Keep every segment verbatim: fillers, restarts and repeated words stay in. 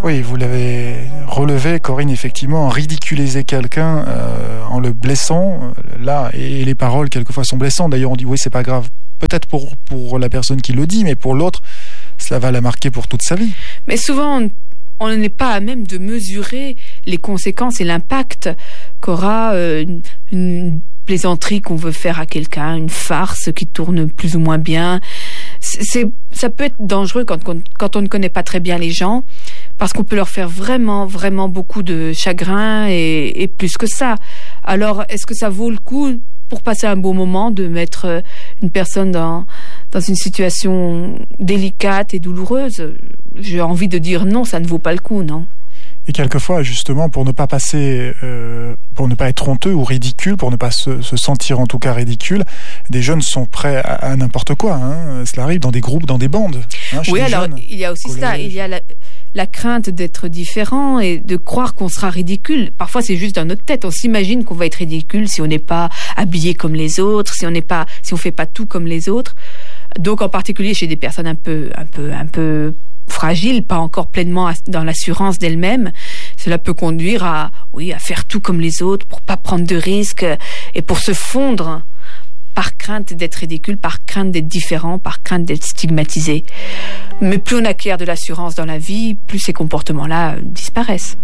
Oui, vous l'avez relevé, Corinne, effectivement, ridiculiser quelqu'un euh, en le blessant, là, et les paroles, quelquefois, sont blessantes. D'ailleurs, on dit, oui, c'est pas grave, peut-être pour, pour la personne qui le dit, mais pour l'autre, cela va la marquer pour toute sa vie. Mais souvent, on n'est pas à même de mesurer les conséquences et l'impact qu'aura euh, une, une plaisanterie qu'on veut faire à quelqu'un, une farce qui tourne plus ou moins bien. C'est, ça peut être dangereux quand, quand, quand on ne connaît pas très bien les gens, parce qu'on peut leur faire vraiment, vraiment beaucoup de chagrin et, et plus que ça. Alors, est-ce que ça vaut le coup, pour passer un bon moment, de mettre une personne dans, dans une situation délicate et douloureuse? J'ai envie de dire non, ça ne vaut pas le coup, non. Et quelquefois, justement, pour ne pas passer, euh, pour ne pas être honteux ou ridicule, pour ne pas se, se sentir en tout cas ridicule, des jeunes sont prêts à, à n'importe quoi. Hein. Cela arrive dans des groupes, dans des bandes. Hein, oui, alors jeunes, il y a aussi collège. ça, il y a la, la crainte d'être différent et de croire qu'on sera ridicule. Parfois, c'est juste dans notre tête. On s'imagine qu'on va être ridicule si on n'est pas habillé comme les autres, si on n'est pas, si on fait pas tout comme les autres. Donc, en particulier chez des personnes un peu, un peu, un peu fragile, pas encore pleinement dans l'assurance d'elle-même, cela peut conduire à, oui, à faire tout comme les autres pour pas prendre de risques et pour se fondre par crainte d'être ridicule, par crainte d'être différent, par crainte d'être stigmatisé. Mais plus on acquiert de l'assurance dans la vie, plus ces comportements-là disparaissent.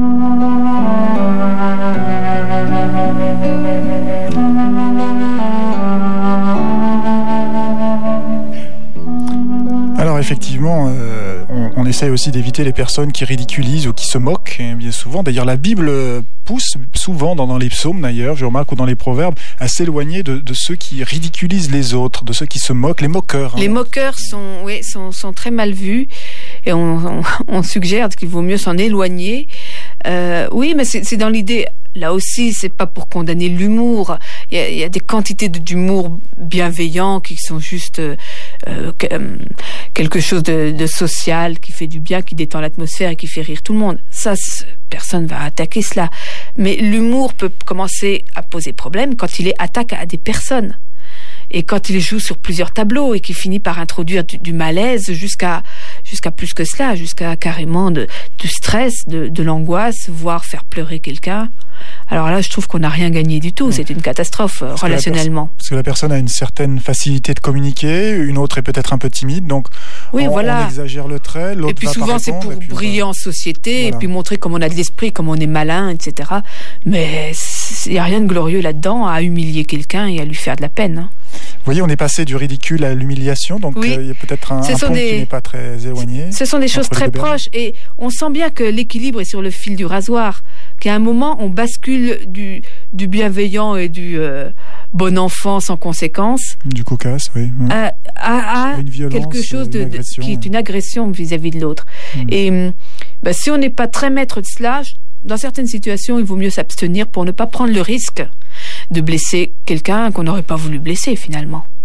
Alors effectivement, euh, on, on essaye aussi d'éviter les personnes qui ridiculisent ou qui se moquent, hein, bien souvent. D'ailleurs, la Bible pousse souvent, dans, dans les psaumes d'ailleurs, je remarque, ou dans les proverbes, à s'éloigner de, de ceux qui ridiculisent les autres, de ceux qui se moquent, les moqueurs. Hein. Les moqueurs sont, oui, sont, sont très mal vus et on, on, on suggère qu'il vaut mieux s'en éloigner. Euh, oui, mais c'est, c'est dans l'idée... Là aussi, c'est pas pour condamner l'humour. Il y a, il y a des quantités d'humour bienveillant qui sont juste euh, euh, quelque chose de, de social, qui fait du bien, qui détend l'atmosphère et qui fait rire tout le monde. Ça, personne va attaquer cela. Mais l'humour peut commencer à poser problème quand il est attaque à des personnes. Et quand il joue sur plusieurs tableaux et qu'il finit par introduire du, du malaise jusqu'à jusqu'à plus que cela, jusqu'à carrément de, du stress, de, de l'angoisse, voire faire pleurer quelqu'un. Alors là, je trouve qu'on n'a rien gagné du tout. Mmh. C'est une catastrophe parce relationnellement. Que parce que la personne a une certaine facilité de communiquer, une autre est peut-être un peu timide, donc oui, on, voilà. on exagère le trait, l'autre et puis va souvent, pas c'est pour briller en société, voilà. Et puis montrer comme on a de l'esprit, comme on est malin, et cetera. Mais il n'y a rien de glorieux là-dedans à humilier quelqu'un et à lui faire de la peine. Hein. Vous voyez, on est passé du ridicule à l'humiliation, donc oui. euh, il y a peut-être un, un point des... qui n'est pas très éloigné. Ce sont des choses très proches, et on sent bien que l'équilibre est sur le fil du rasoir, qu'à un moment, on bascule du, du bienveillant et du euh, bon enfant sans conséquence. Du cocasse, oui. À, à, à violence, quelque chose de, de, qui est une agression vis-à-vis de l'autre. Mmh. Et bah, si on n'est pas très maître de cela, dans certaines situations, il vaut mieux s'abstenir pour ne pas prendre le risque de blesser quelqu'un qu'on n'aurait pas voulu blesser finalement.